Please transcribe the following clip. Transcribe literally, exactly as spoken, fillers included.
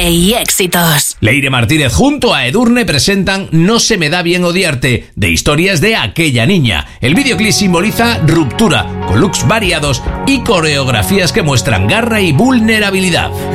y éxitos. Leire Martínez junto a Edurne presentan No se me da bien odiarte, de Historias de aquella niña. El videoclip simboliza ruptura, con looks variados y coreografías que muestran garra y vulnerabilidad.